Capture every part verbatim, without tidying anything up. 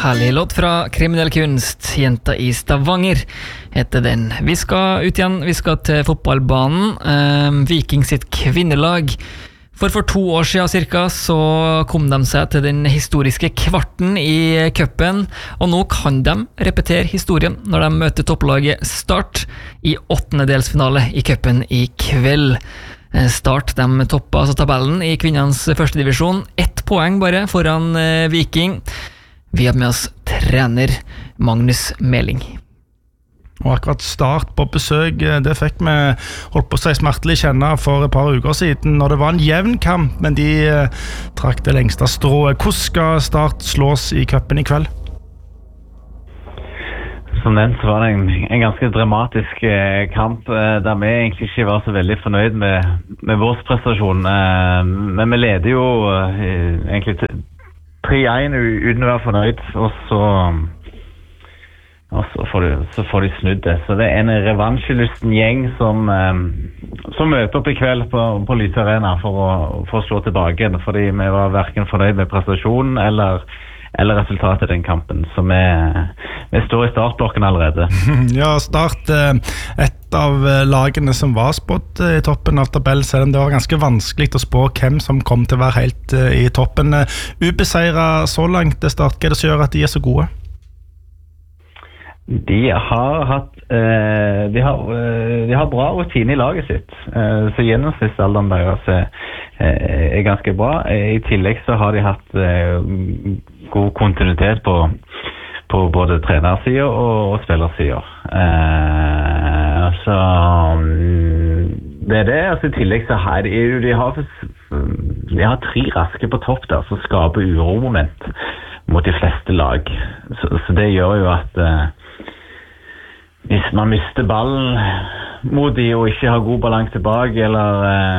Herlig låt fra Kriminell kunst, Jenta i Stavanger heter den. Vi skal ut igjen, vi skal til fotballbanen. eh, Viking sitt kvinnelag. For for to år siden cirka så kom de seg til den historiske kvarten i cupen, og nå kan de repetere historien når de møter topplaget Start i åttendedelsfinale i cupen i kveld. Eh, Start, de toppa altså tabellen i kvinnens første divisjon, ett poeng bare foran eh, Viking. Vi har med oss trener Magnus Meling. Og akkurat Start på besøk, det fikk vi holdt på å si smertelig kjenne for et par uker siden, når det var en jevn kamp, men de eh, trakk det lengste strået. Hvordan skal Start slås i cupen i kveld? Som nevnt så var det en, en ganske dramatisk eh, kamp, eh, der vi egentlig ikke var så veldig fornøyd med, med vår prestasjon. Eh, men vi leder jo eh, egentlig til tre én uten å være fornøyd, og så, og så, får de, så får de snudd det. Så det er en revansjelysten gjeng som, um, som møter opp i kveld på, på Lyse Arena for å, for å slå tilbake, fordi vi var hverken fornøyd med prestasjonen eller, eller resultatet i den kampen. Så vi, vi står i startblokken allerede. Ja, Start et av lagene som var spådd i toppen av tabellen, selv om det var ganske vanskelig å spå hvem som kom til å være helt i toppen. Ubeseiret så langt, det Start, hva er det som gjør at de er så gode? De har hatt eh, de, har, eh, de har bra rutine i laget sitt, eh, så gjennomsnittsalderen deres er, er ganske bra. I tillegg så har de hatt eh, god kontinuitet på på både trenersiden og, og spillersiden. Eh, så det er det, altså i tillegg så har de, de, har, de har tre raske på topp der, som skaper uromoment mot de fleste lag. Så, så det gjør jo at eh, hvis man mister ballen mot de og ikke har god balanse tilbake, eller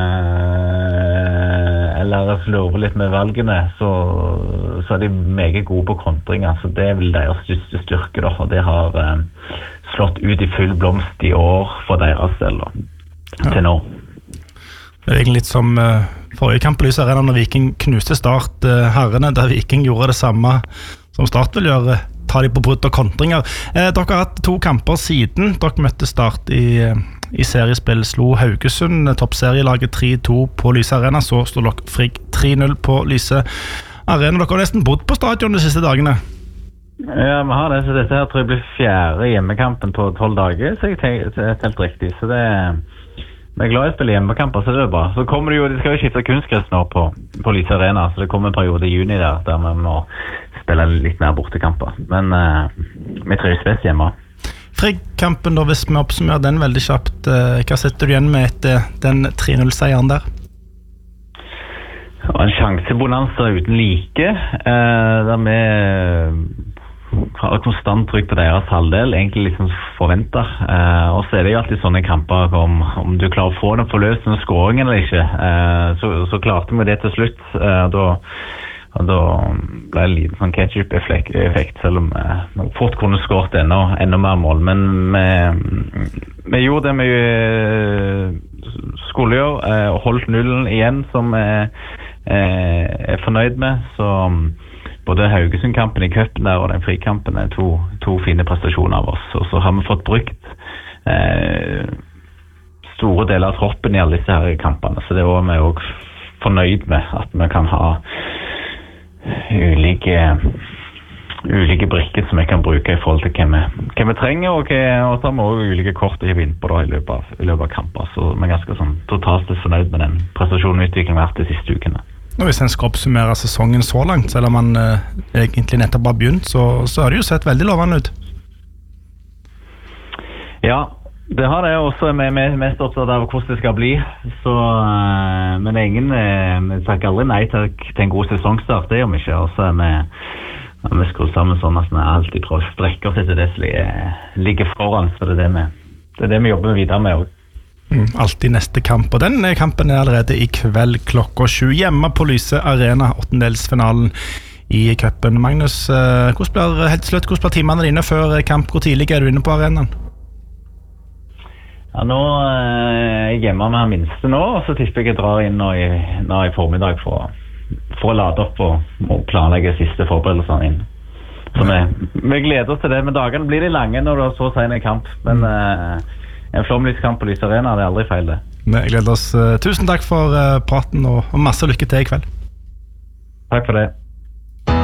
eh, eller slurver litt med valgene, så, så er de meget gode på kontringer. Så det er vel deres største styrke, da, og det har eh, slått ut i full blomst i år for deres del da, til nå. Det er egentlig litt som uh, forrige kamp på Lyse Arena når Viking knuste Start uh, herrene, der Viking gjorde det samme som Start vil gjøre, ta de på brudd og kontringer. Eh, dere har hatt to kamper siden dere møtte Start i, i seriespill. Slo Haugesund toppserielaget tre to på Lyse Arena, så stod dere Frigg tre null på Lyse Arena. Dere har nesten bodd på stadion de siste dagene. Ja, vi har det, så dette her tror jeg blir fjerde hjemmekampen på tolv dager, så jeg tenker helt riktig. Så det vi er glad i å spille hjemmekamper, så det er bra. Så kommer det jo, det skal jo skifte kunstgress nå på, på Lyse Arena, så det kommer en periode i juni der, der vi må spille litt mer bortekamper. Men uh, vi trives best hjemme. Frigg-kampen da, hvis vi oppsummerer den veldig kjapt, uh, hva setter du igjen med etter den tre null-seieren der? Det var en sjansebonanza uten like, uh, der vi har konstant trykk på deres halvdel, egentlig liksom forventet. Uh, og så er det jo alltid sånne kamper om, om du klarer å få den forløsende skåringen eller ikke. Uh, så, så klarte vi det til slutt. Uh, da, da ble det en liten sånn ketchup-effekt, selv om vi fort kunne skåret enda, enda mer mål. Men vi, vi gjorde det vi skulle gjøre, uh, og holdt nullen igjen, som vi uh, er fornøyd med. Så både Haugesund-kampen i cupen der og den frikampen er to, to fine prestasjoner av oss. Og så har vi fått brukt eh, store deler av troppen i alle disse her kampene. Så det var vi også fornøyd med, at vi kan ha ulike, ulike brikker som vi kan bruke i forhold til hva vi, hva vi trenger, og, hva, og så har vi også ulike kort å hive inn på da, i, løpet av, i løpet av kamper. Så vi er ganske sånn, totalt fornøyd med den prestasjonen og utviklingen vi har hatt de siste ukene. Og hvis en skal oppsummere sesongen så langt, selv om man eh, egentlig nettopp har begynt, så, så har det jo sett veldig lovende ut. Ja, det har det også. Vi er mest opptatt av hvordan det skal bli. Så, uh, men ingen uh, vi snakker aldri nei til, til en god sesongstart, det gjør vi ikke. Og så er vi, vi skruer sammen sånn at vi alltid prøver å strekke oss etter det som ligger foran, så det er det vi, det er det vi jobber videre med også. Mm, alltid neste kamp, og den kampen er allerede i kveld klokka sju hjemme på Lyse Arena, åttendelsfinalen i cupen. Magnus, eh, hvordan blir helt slutt, hvordan blir timene dine før kamp? Hvor tidlig er du inne på arenaen? Ja, nå eh, er jeg hjemme med minste nå, og så tipper jeg jeg drar inn nå i, nå i formiddag for, for å lade opp og, og planlegge siste forberedelsene inn Så vi, vi gleder oss til det, men dagene blir de lange når du har så sen en kamp. Men mm. uh, en flomlyskamp på Lyse Arena, det er aldri feil det. Vi gleder oss. Uh, tusen takk for uh, praten, og, og masse lykke til i kveld. Takk for det.